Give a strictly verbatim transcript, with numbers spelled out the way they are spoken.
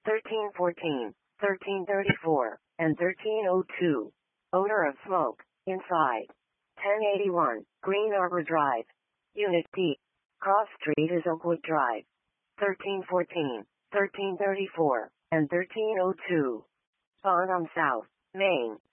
thirteen fourteen, thirteen thirty-four, and thirteen oh two. Odor of smoke, inside. ten eighty-one, Green Arbor Drive. Unit D. Cross Street is Oakwood Drive. thirteen fourteen, thirteen thirty-four, and thirteen oh two. Bonham South, Maine.